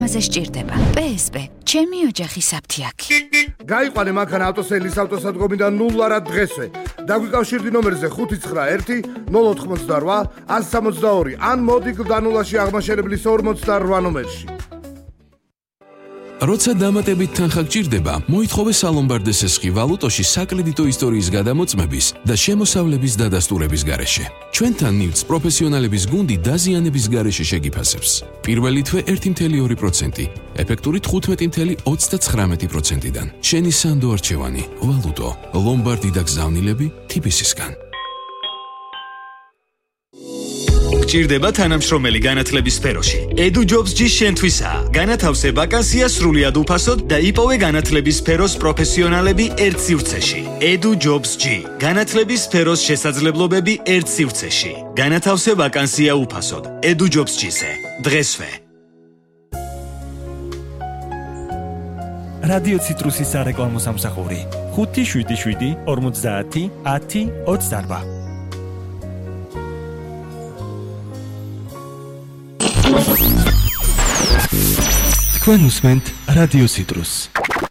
მასე სჭირდება. PSP, ჩემი ოჯახის საფთიაქი. გაიყვანე მანქანა ავტოსელის ავტოსადგომიდან 0 რად დღესვე. დაგვიკავშირდი ნომერზე 591 088 162 ან მოდი გლდანულაში აღმაშენებლის 48 ნომერში. როცა დამატებით თანხა გჭირდება, მოითხოვე სალომბარდეს ესხი ვალუტოში საკრედიტო ისტორიის გადამოწმების და შემოსავლების დადასტურების გარეშე. ჩვენთან ნივთს პროფესიონალების გუნდი დაზიანების გარეშე შეგიფასებს. პირველი თვე 1.2%, ეფექტური 15.39%-დან. შენი სანდო არჩევანი, ვალუტო, ლომბარდი და გზავნილები TBC-სგან. გჭირდება თანამშრომელი განათლების სფეროში. Edu Jobs G შენთვისაა. განათავსე ვაკანსია სრულიად უფასოდ და იპოვე განათლების სფეროს პროფესიონალები ერთ სივრცეში. Edu Jobs G. განათლების სფეროს შესაძლებლობები ერთ სივრცეში. განათავსე ვაკანსია უფასოდ. Edu Jobs G-ზე. დღესვე. რადიო ციტრუსის სარეკლამო სამსახური 577 50 10 28. თქვენ უსმენთ რადიო ციტრუსს.